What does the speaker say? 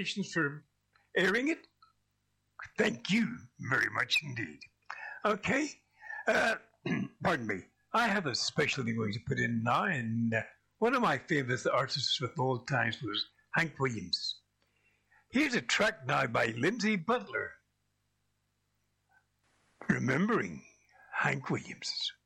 For airing it. Thank you very much indeed. Okay, uh, pardon me. I have a special thing going to put in now, and one of my favorite artists of all times was Hank Williams. Here's a track now by Lindsey Butler, remembering Hank Williams.